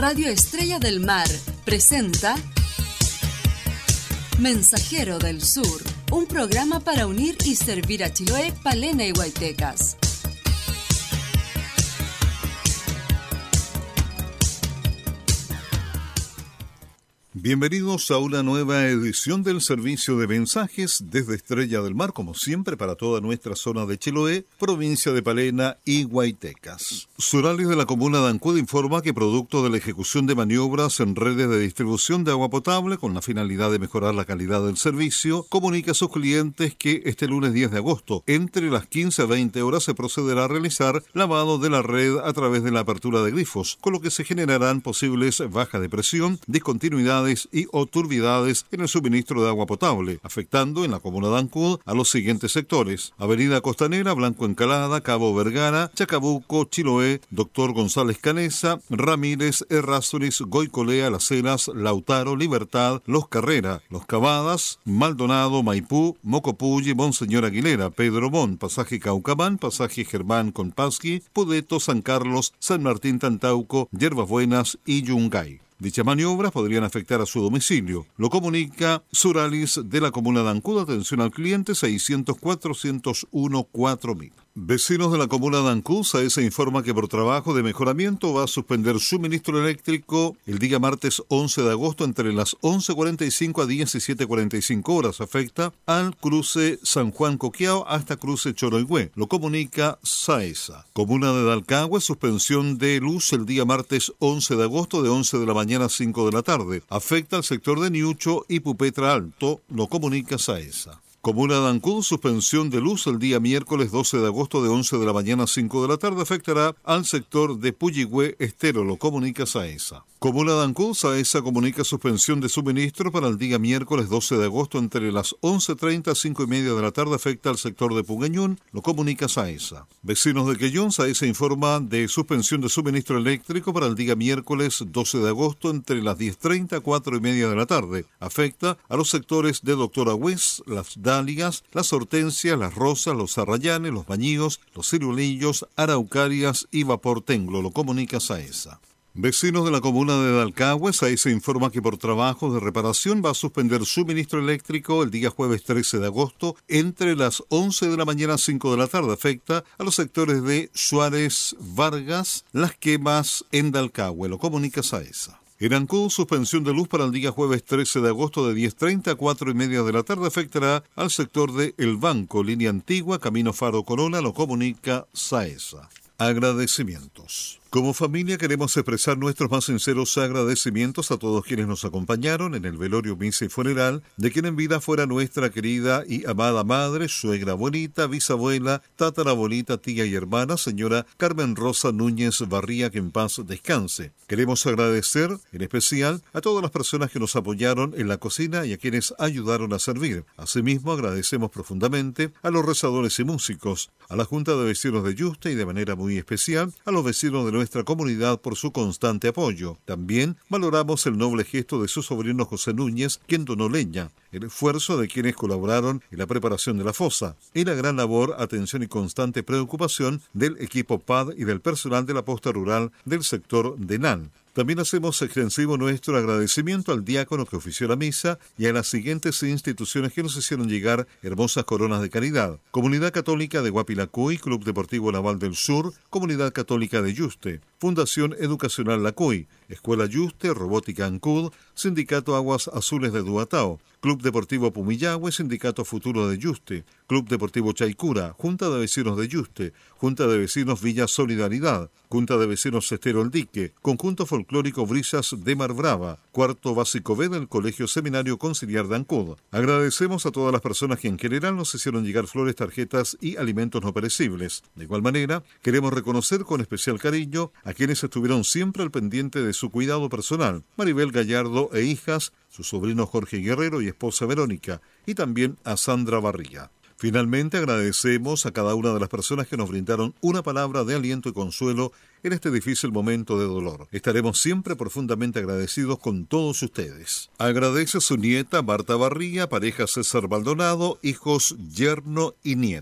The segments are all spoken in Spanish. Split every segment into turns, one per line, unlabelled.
Radio Estrella del Mar presenta Mensajero del Sur, un programa para unir y servir a Chiloé, Palena y Huaytecas.
Bienvenidos a una nueva edición del servicio de mensajes desde Estrella del Mar, como siempre, para toda nuestra zona de Chiloé, provincia de Palena y Huaytecas. Suralis de la comuna de Ancud informa que producto de la ejecución de maniobras en redes de distribución de agua potable con la finalidad de mejorar la calidad del servicio, comunica a sus clientes que este lunes 10 de agosto, entre las 15 a 20 horas, se procederá a realizar lavado de la red a través de la apertura de grifos, con lo que se generarán posibles bajas de presión, discontinuidades y o turbidades en el suministro de agua potable, afectando en la comuna de Ancud a los siguientes sectores: Avenida Costanera, Blanco Encalada, Cabo Vergara, Chacabuco, Chiloé, Doctor González Canesa, Ramírez, Errázuriz, Goicolea, Las Heras, Lautaro, Libertad, Los Carrera, Los Cavadas, Maldonado, Maipú, Mocopulli, Monseñor Aguilera, Pedro Montt, Pasaje Caucamán, Pasaje Germán Compasqui, Pudeto, San Carlos, San Martín Tantauco, Yerbas Buenas y Yungay. Dichas maniobras podrían afectar a su domicilio. Lo comunica Suralis de la comuna de Ancud. Atención al cliente 600-401-4000. Vecinos de la comuna de Ancud, SAESA informa que por trabajo de mejoramiento va a suspender suministro eléctrico el día martes 11 de agosto entre las 11:45 a 17:45 horas. Afecta al cruce San Juan Coquiao hasta cruce Choroigüe. Lo comunica SAESA. Comuna de Dalcahue, suspensión de luz el día martes 11 de agosto de 11 de la mañana a 5 de la tarde. Afecta al sector de Niucho y Pupetra Alto. Lo comunica SAESA. Comuna de Ancud, suspensión de luz el día miércoles 12 de agosto de 11 de la mañana a 5 de la tarde. Afectará al sector de Puyigüe Estero, lo comunica SAESA. Comuna de Ancud, SAESA comunica suspensión de suministro para el día miércoles 12 de agosto entre las 11:30 a 5:30 de la tarde. Afecta al sector de Pugueñún, lo comunica SAESA. Vecinos de Quellón, SAESA informa de suspensión de suministro eléctrico para el día miércoles 12 de agosto entre las 10:30 a 4:30 de la tarde. Afecta a los sectores de Doctor Agüez, Las Dáligas, Las Hortensias, Las Rosas, Los Arrayanes, Los Bañillos, Los Cirulillos, Araucarias y Vapor Tenglo, lo comunica SAESA. Vecinos de la comuna de Dalcahue, SAESA informa que por trabajos de reparación va a suspender suministro eléctrico el día jueves 13 de agosto entre las 11 de la mañana a 5 de la tarde. Afecta a los sectores de Suárez, Vargas, Las Quemas en Dalcahue, lo comunica SAESA. En Ancud, suspensión de luz para el día jueves 13 de agosto de 10:30 a 4:30 de la tarde. Afectará al sector de El Banco, línea antigua, camino Faro Corona, lo comunica SAESA. Agradecimientos. Como familia queremos expresar nuestros más sinceros agradecimientos a todos quienes nos acompañaron en el velorio, misa y funeral de quien en vida fuera nuestra querida y amada madre, suegra, abuelita, bisabuela, tatarabuelita, tía y hermana, señora Carmen Rosa Núñez Barría, que en paz descanse. Queremos agradecer en especial a todas las personas que nos apoyaron en la cocina y a quienes ayudaron a servir. Asimismo, agradecemos profundamente a los rezadores y músicos, a la Junta de Vecinos de Yuste y de manera muy especial a los vecinos de nuestra comunidad por su constante apoyo. También valoramos el noble gesto de su sobrino José Núñez, quien donó leña, el esfuerzo de quienes colaboraron en la preparación de la fosa y la gran labor, atención y constante preocupación del equipo PAD y del personal de la posta rural del sector de NAN. También hacemos extensivo nuestro agradecimiento al diácono que ofició la misa y a las siguientes instituciones que nos hicieron llegar hermosas coronas de caridad: Comunidad Católica de Guapilacuy, Club Deportivo Naval del Sur, Comunidad Católica de Yuste, Fundación Educacional Lacuy, Escuela Yuste, Robótica Ancud, Sindicato Aguas Azules de Duatao, Club Deportivo Pumillahue, Sindicato Futuro de Yuste, Club Deportivo Chaicura, Junta de Vecinos de Yuste, Junta de Vecinos Villa Solidaridad, Junta de Vecinos Estero El Dique, Conjunto Folclórico Brisas de Mar Brava, Cuarto Básico B del Colegio Seminario Conciliar de Ancud. Agradecemos a todas las personas que en general nos hicieron llegar flores, tarjetas y alimentos no perecibles. De igual manera, queremos reconocer con especial cariño a quienes estuvieron siempre al pendiente de su cuidado personal: Maribel Gallardo e hijas, su sobrino Jorge Guerrero y esposa Verónica, y también a Sandra Barría. Finalmente, agradecemos a cada una de las personas que nos brindaron una palabra de aliento y consuelo en este difícil momento de dolor. Estaremos siempre profundamente agradecidos con todos ustedes. Agradece a su nieta Marta Barría, pareja César Maldonado, hijos yerno y nieto.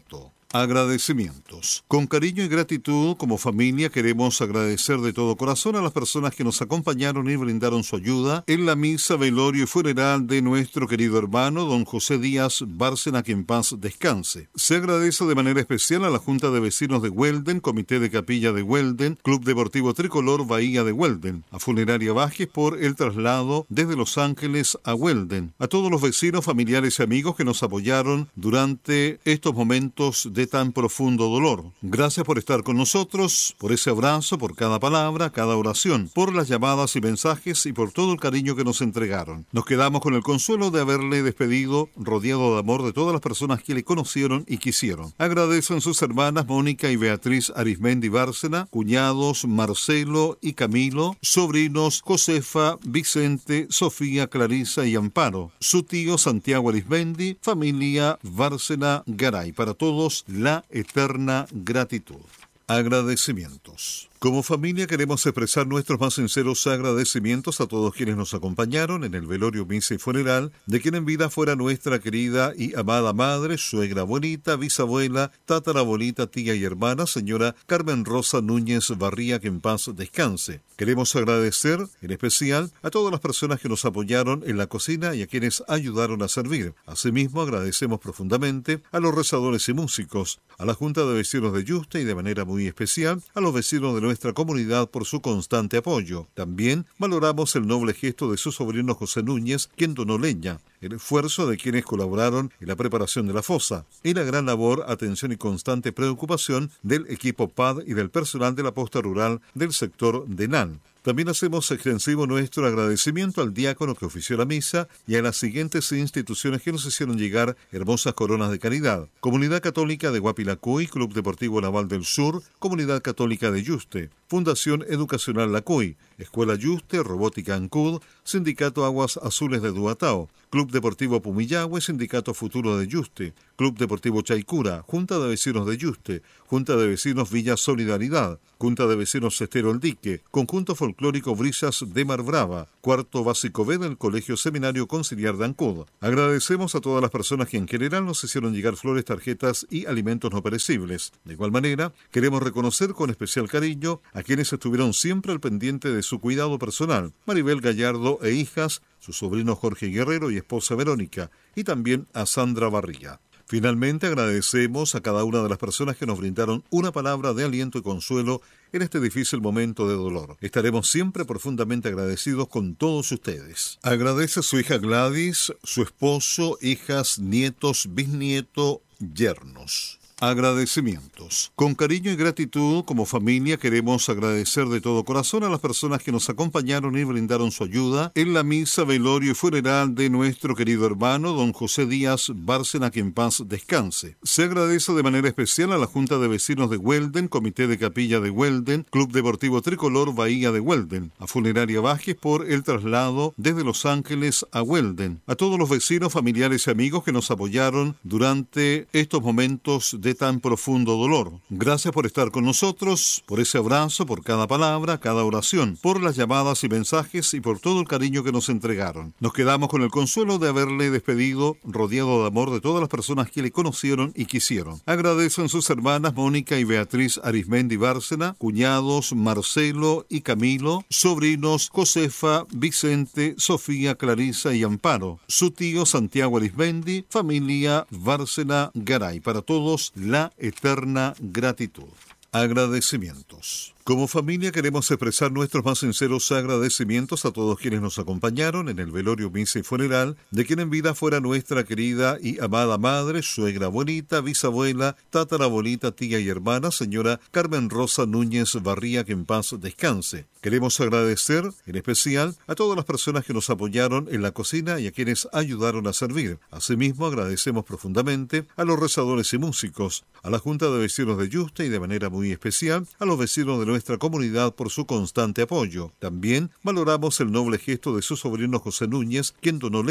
Agradecimientos. Con cariño y gratitud, como familia, queremos agradecer de todo corazón a las personas que nos acompañaron y brindaron su ayuda en la misa, velorio y funeral de nuestro querido hermano, don José Díaz Bárcena, que en paz descanse. Se agradece de manera especial a la Junta de Vecinos de Huelden, Comité de Capilla de Huelden, Club Deportivo Tricolor Bahía de Huelden, a Funeraria Vázquez por el traslado desde Los Ángeles a Huelden, a todos los vecinos, familiares y amigos que nos apoyaron durante estos momentos de tan profundo dolor. Gracias por estar con nosotros, por ese abrazo, por cada palabra, cada oración, por las llamadas y mensajes y por todo el cariño que nos entregaron. Nos quedamos con el consuelo de haberle despedido, rodeado de amor de todas las personas que le conocieron y quisieron. Agradecen sus hermanas Mónica y Beatriz Arismendi Bárcena, cuñados Marcelo y Camilo, sobrinos Josefa, Vicente, Sofía, Clarisa y Amparo, su tío Santiago Arismendi, familia Bárcena Garay. Para todos, la eterna gratitud. Agradecimientos. Como familia queremos expresar nuestros más sinceros agradecimientos a todos quienes nos acompañaron en el velorio, misa y funeral de quien en vida fuera nuestra querida y amada madre, suegra, abuelita, bisabuela, tatarabuelita, tía y hermana, señora Carmen Rosa Núñez Barría, que en paz descanse. Queremos agradecer en especial a todas las personas que nos apoyaron en la cocina y a quienes ayudaron a servir. Asimismo, agradecemos profundamente a los rezadores y músicos, a la Junta de Vecinos de Yuste y de manera muy especial a los vecinos de nuestra comunidad por su constante apoyo. También valoramos el noble gesto de su sobrino José Núñez, quien donó leña, el esfuerzo de quienes colaboraron en la preparación de la fosa y la gran labor, atención y constante preocupación del equipo PAD y del personal de la posta rural del sector de NAN. También hacemos extensivo nuestro agradecimiento al diácono que ofició la misa y a las siguientes instituciones que nos hicieron llegar hermosas coronas de caridad: Comunidad Católica de Guapilacuy, Club Deportivo Naval del Sur, Comunidad Católica de Yuste, Fundación Educacional Lacuy, Escuela Yuste, Robótica Ancud, Sindicato Aguas Azules de Duatao, Club Deportivo Pumillahue, Sindicato Futuro de Yuste, Club Deportivo Chaicura, Junta de Vecinos de Yuste, Junta de Vecinos Villa Solidaridad, Junta de Vecinos Estero El Dique, Conjunto Folclórico Brisas de Mar Brava, Cuarto Básico B del Colegio Seminario Conciliar de Ancud. Agradecemos a todas las personas que en general nos hicieron llegar flores, tarjetas y alimentos no perecibles. De igual manera, queremos reconocer con especial cariño a quienes estuvieron siempre al pendiente de su cuidado personal: Maribel Gallardo e hijas, su sobrino Jorge Guerrero y esposa Verónica, y también a Sandra Barriga. Finalmente, agradecemos a cada una de las personas que nos brindaron una palabra de aliento y consuelo en este difícil momento de dolor. Estaremos siempre profundamente agradecidos con todos ustedes. Agradece a su hija Gladys, su esposo, hijas, nietos, bisnieto, yernos. Agradecimientos. Con cariño y gratitud, como familia, queremos agradecer de todo corazón a las personas que nos acompañaron y brindaron su ayuda en la misa, velorio y funeral de nuestro querido hermano, don José Díaz Bárcena, que en paz descanse. Se agradece de manera especial a la Junta de Vecinos de Huelden, Comité de Capilla de Huelden, Club Deportivo Tricolor Bahía de Huelden, a Funeraria Vázquez por el traslado desde Los Ángeles a Huelden, a todos los vecinos, familiares y amigos que nos apoyaron durante estos momentos de tan profundo dolor. Gracias por estar con nosotros, por ese abrazo, por cada palabra, cada oración, por las llamadas y mensajes y por todo el cariño que nos entregaron. Nos quedamos con el consuelo de haberle despedido, rodeado de amor de todas las personas que le conocieron y quisieron. Agradecen sus hermanas Mónica y Beatriz Arismendi Bárcena, cuñados Marcelo y Camilo, sobrinos Josefa, Vicente, Sofía, Clarisa y Amparo, su tío Santiago Arismendi, familia Bárcena Garay. Para todos, la eterna gratitud. Agradecimientos. Como familia queremos expresar nuestros más sinceros agradecimientos a todos quienes nos acompañaron en el velorio, misa y funeral de quien en vida fuera nuestra querida y amada madre, suegra, abuelita, bisabuela, tatarabuelita, tía y hermana, señora Carmen Rosa Núñez Barría, que en paz descanse. Queremos agradecer en especial a todas las personas que nos apoyaron en la cocina y a quienes ayudaron a servir. Asimismo, agradecemos profundamente a los rezadores y músicos, a la Junta de Vecinos de Yuste y de manera muy especial a los vecinos de nuestra comunidad por su constante apoyo. También valoramos el noble gesto de su sobrino José Núñez, quien donó leña,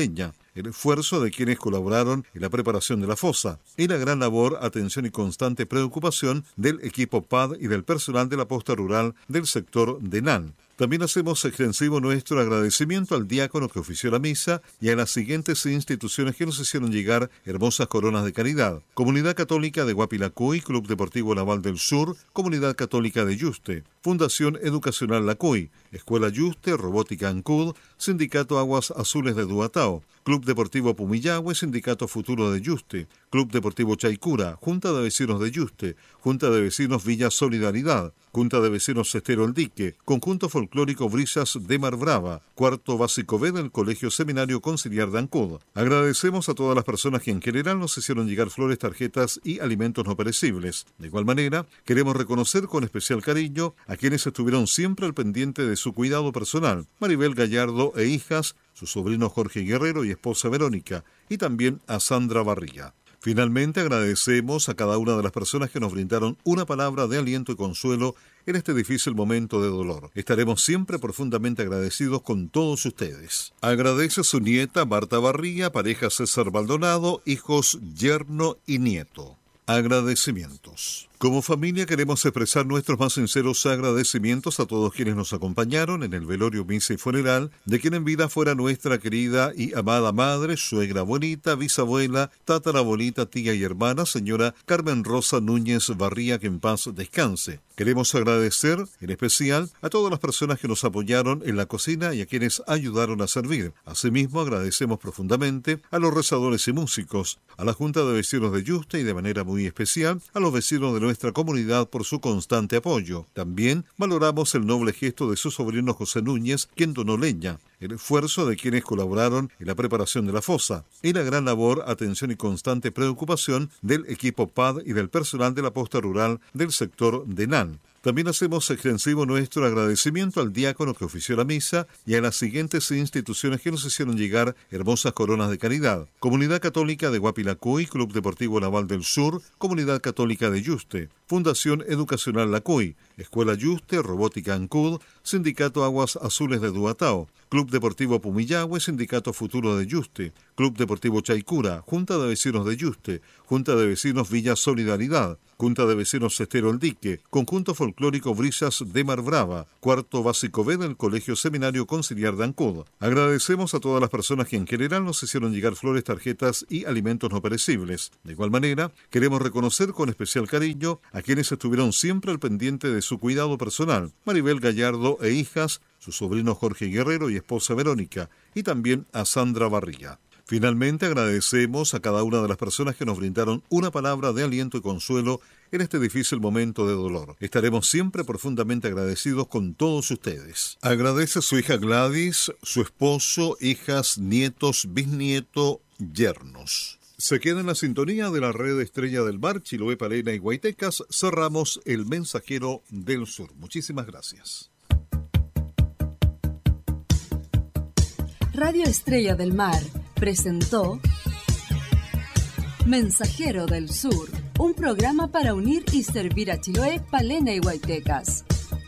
el esfuerzo de quienes colaboraron en la preparación de la fosa y la gran labor, atención y constante preocupación del equipo PAD y del personal de la posta rural del sector de NAN. También hacemos extensivo nuestro agradecimiento al diácono que ofició la misa y a las siguientes instituciones que nos hicieron llegar hermosas coronas de caridad: Comunidad Católica de Guapilacuy, Club Deportivo Naval del Sur, Comunidad Católica de Yuste, Fundación Educacional Lacuy, Escuela Yuste, Robótica Ancud, Sindicato Aguas Azules de Duatao, Club Deportivo Pumillahue, Sindicato Futuro de Yuste, Club Deportivo Chaicura, Junta de Vecinos de Yuste, Junta de Vecinos Villa Solidaridad, Junta de Vecinos Estero El Dique, Conjunto Folclórico Brisas de Mar Brava, Cuarto Básico B del Colegio Seminario Conciliar de Ancud. Agradecemos a todas las personas que en general nos hicieron llegar flores, tarjetas y alimentos no perecibles. De igual manera, queremos reconocer con especial cariño a quienes estuvieron siempre al pendiente de su cuidado personal: Maribel Gallardo e hijas, su sobrino Jorge Guerrero y esposa Verónica, y también a Sandra Barriga. Finalmente, agradecemos a cada una de las personas que nos brindaron una palabra de aliento y consuelo en este difícil momento de dolor. Estaremos siempre profundamente agradecidos con todos ustedes. Agradece su nieta Marta Barriga, pareja César Maldonado, hijos yerno y nieto. Agradecimientos. Como familia queremos expresar nuestros más sinceros agradecimientos a todos quienes nos acompañaron en el velorio, misa y funeral de quien en vida fuera nuestra querida y amada madre, suegra, abuelita, bisabuela, tatarabuelita, tía y hermana, señora Carmen Rosa Núñez Barría, que en paz descanse. Queremos agradecer en especial a todas las personas que nos apoyaron en la cocina y a quienes ayudaron a servir. Asimismo, agradecemos profundamente a los rezadores y músicos, a la Junta de Vecinos de Yuste y de manera muy especial a los vecinos de nuestra comunidad por su constante apoyo. También valoramos el noble gesto de su sobrino José Núñez, quien donó leña, el esfuerzo de quienes colaboraron en la preparación de la fosa y la gran labor, atención y constante preocupación del equipo PAD y del personal de la posta rural del sector de NAN. También hacemos extensivo nuestro agradecimiento al diácono que ofició la misa y a las siguientes instituciones que nos hicieron llegar hermosas coronas de caridad: Comunidad Católica de Guapilacuy, Club Deportivo Naval del Sur, Comunidad Católica de Yuste, Fundación Educacional Lacuy, Escuela Yuste, Robótica Ancud, Sindicato Aguas Azules de Duatao, Club Deportivo Pumillahue, Sindicato Futuro de Yuste, Club Deportivo Chaicura, Junta de Vecinos de Yuste, Junta de Vecinos Villa Solidaridad, Junta de Vecinos Estero El Dique, Conjunto Folclórico Brisas de Mar Brava, Cuarto Básico B del Colegio Seminario Conciliar de Ancud. Agradecemos a todas las personas que en general nos hicieron llegar flores, tarjetas y alimentos no perecibles. De igual manera, queremos reconocer con especial cariño a quienes estuvieron siempre al pendiente de su cuidado personal: Maribel Gallardo e hijas, su sobrino Jorge Guerrero y esposa Verónica, y también a Sandra Barriga. Finalmente, agradecemos a cada una de las personas que nos brindaron una palabra de aliento y consuelo en este difícil momento de dolor. Estaremos siempre profundamente agradecidos con todos ustedes. Agradece a su hija Gladys, su esposo, hijas, nietos, bisnieto, yernos. Se queda en la sintonía de la red Estrella del Mar, Chiloé, Palena y Guaitecas. Cerramos el Mensajero del Sur. Muchísimas gracias.
Radio Estrella del Mar presentó Mensajero del Sur, un programa para unir y servir a Chiloé, Palena y Guaitecas.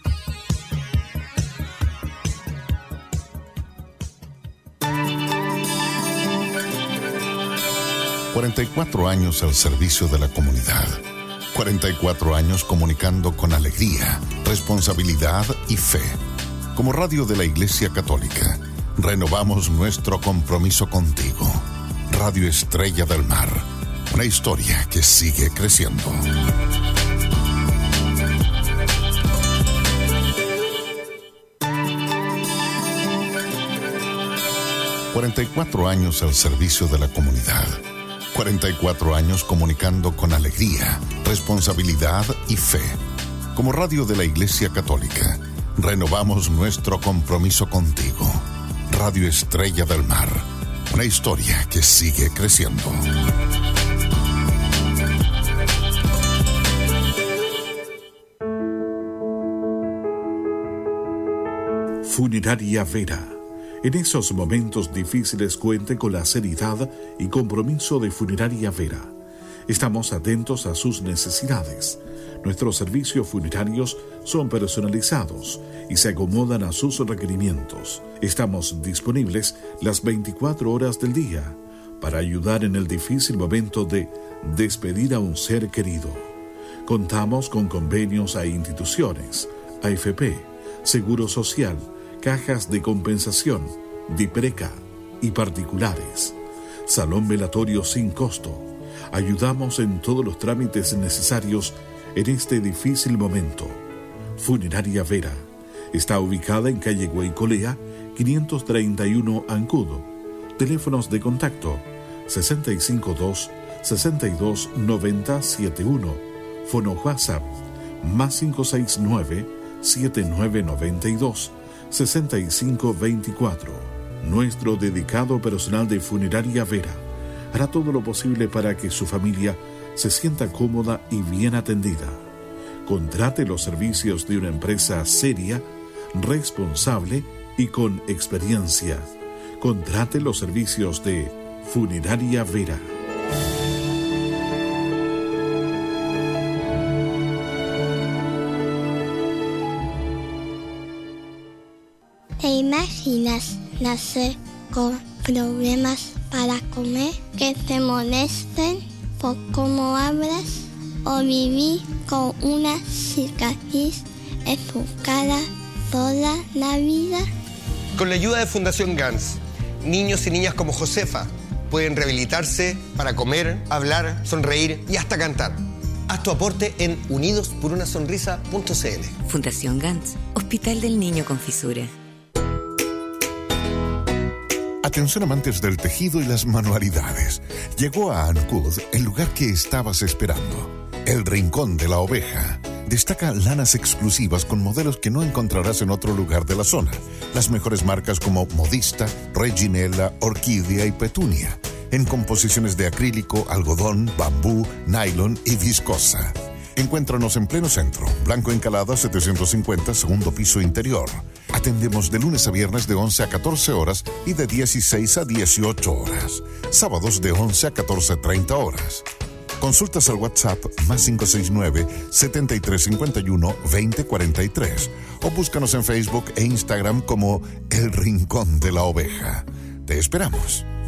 ...44 años al servicio de la comunidad... ...44 años comunicando con alegría, responsabilidad y fe... ...como radio de la Iglesia Católica... ...renovamos nuestro compromiso contigo... Radio Estrella del Mar... ...una historia que sigue creciendo... ...44 años al servicio de la comunidad... ...44 años comunicando con alegría, responsabilidad y fe... ...como radio de la Iglesia Católica... ...renovamos nuestro compromiso contigo... Radio Estrella del Mar... ...una historia que sigue creciendo...
Funeraria Vera. En esos momentos difíciles cuente con la seriedad y compromiso de Funeraria Vera. Estamos atentos a sus necesidades. Nuestros servicios funerarios son personalizados y se acomodan a sus requerimientos. Estamos disponibles las 24 horas del día para ayudar en el difícil momento de despedir a un ser querido. Contamos con convenios a instituciones, AFP, Seguro Social, cajas de compensación, DIPRECA y particulares. Salón velatorio sin costo. Ayudamos en todos los trámites necesarios en este difícil momento. Funeraria Vera está ubicada en calle Guaycolea, 531 Ancudo. Teléfonos de contacto 652-629071. Fono WhatsApp más 569-7992-6524. Nuestro dedicado personal de Funeraria Vera hará todo lo posible para que su familia se sienta cómoda y bien atendida. Contrate los servicios de una empresa seria, responsable y con experiencia. Contrate los servicios de Funeraria Vera.
¿Te imaginas nacer con problemas para comer, que te molesten por cómo hablas, o vivir con una cicatriz en tu cara toda la vida?
Con la ayuda de Fundación GANS, niños y niñas como Josefa pueden rehabilitarse para comer, hablar, sonreír y hasta cantar. Haz tu aporte en unidosporunasonrisa.cl.
Fundación GANS, Hospital del Niño con Fisura.
Atención amantes del tejido y las manualidades. Llegó a Ancud el lugar que estabas esperando. El Rincón de la Oveja. Destaca lanas exclusivas con modelos que no encontrarás en otro lugar de la zona. Las mejores marcas como Modista, Reginella, Orquídea y Petunia. En composiciones de acrílico, algodón, bambú, nylon y viscosa. Encuéntranos en pleno centro, Blanco Encalada 750, segundo piso interior. Atendemos de lunes a viernes de 11 a 14 horas y de 16 a 18 horas. Sábados de 11 a 14:30 horas. Consultas al WhatsApp más 569-7351-2043 o búscanos en Facebook e Instagram como El Rincón de la Oveja. Te esperamos.